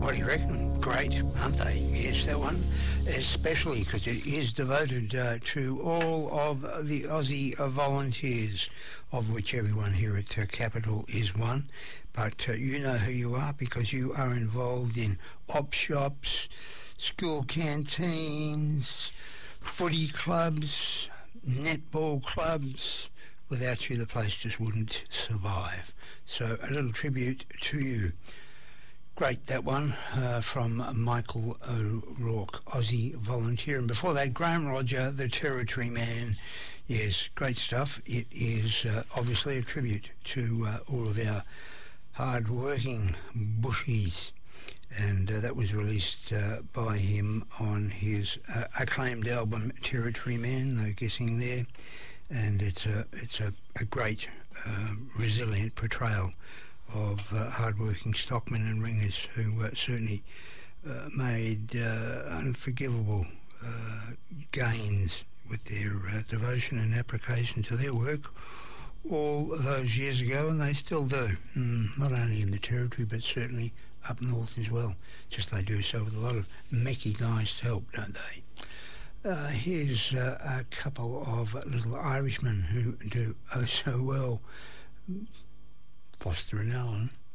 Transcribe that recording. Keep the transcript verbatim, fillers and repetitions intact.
What do you reckon? Great, aren't they? Yes, that one, especially because it is devoted uh, to all of the Aussie uh, volunteers, of which everyone here at uh, Capital is one. But uh, you know who you are because you are involved in op shops, school canteens, footy clubs, netball clubs. Without you, the place just wouldn't survive. So a little tribute to you. Great, that one, uh, from Michael O'Rourke, Aussie volunteer. And before that, Graham Roger, the Territory Man. Yes, great stuff. It is uh, obviously a tribute to uh, all of our hard-working bushies. And uh, that was released uh, by him on his uh, acclaimed album, Territory Man, no guessing there. And it's a, it's a, a great, uh, resilient portrayal of uh, hard-working stockmen and ringers who uh, certainly uh, made uh, unforgivable uh, gains with their uh, devotion and application to their work all those years ago, and they still do, mm, not only in the Territory but certainly up north as well. Just they do so with a lot of mechanised help, don't they? Uh, here's uh, a couple of little Irishmen who do oh so well. Foster and Allen,